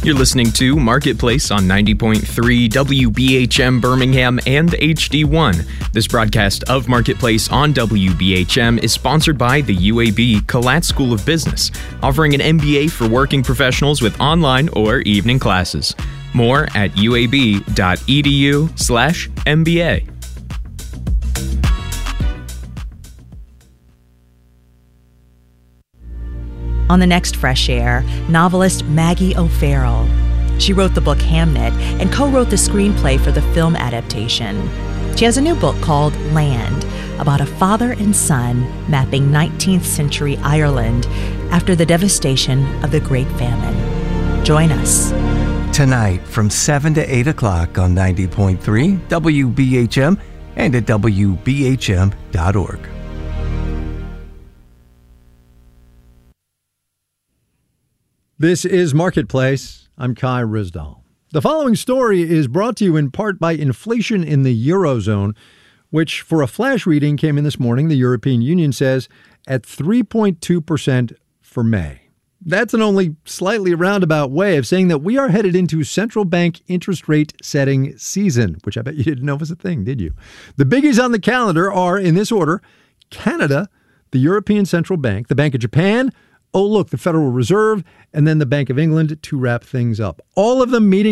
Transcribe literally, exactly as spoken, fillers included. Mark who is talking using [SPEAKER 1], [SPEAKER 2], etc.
[SPEAKER 1] You're listening to Marketplace on ninety point three W B H M Birmingham and H D one. This broadcast of Marketplace on W B H M is sponsored by the U A B Collat School of Business, offering an M B A for working professionals with online or evening classes. More at uab.edu slash MBA.
[SPEAKER 2] On the next Fresh Air, novelist Maggie O'Farrell. She wrote the book Hamnet and co-wrote the screenplay for the film adaptation. She has a new book called Land, about a father and son mapping nineteenth century Ireland after the devastation of the Great Famine. Join us.
[SPEAKER 3] Tonight from seven to eight o'clock on ninety point three W B H M and at W B H M dot org.
[SPEAKER 4] This is Marketplace. I'm Kai Rizdal. The following story is brought to you in part by inflation in the Eurozone, which for a flash reading came in this morning, the European Union says, at three point two percent for May. That's an only slightly roundabout way of saying that we are headed into central bank interest rate setting season, which I bet you didn't know was a thing, did you? The biggies on the calendar are, in this order, Canada, the European Central Bank, the Bank of Japan, oh, look, the Federal Reserve, and then the Bank of England to wrap things up. All of them meeting